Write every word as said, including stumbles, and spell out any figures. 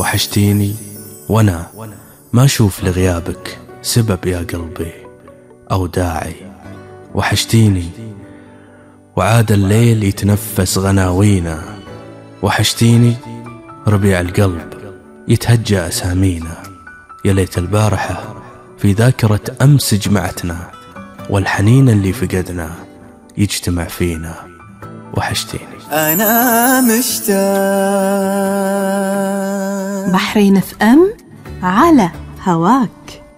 وحشتيني وانا ما اشوف لغيابك سبب يا قلبي او داعي. وحشتيني وعاد الليل يتنفس غناوينا، وحشتيني ربيع القلب يتهجى أسامينا. يا ليت البارحة في ذاكرة أمس جمعتنا، والحنين اللي فقدنا يجتمع فينا. وحشتيني أنا مشتاق. بحرين اف ام على هواك.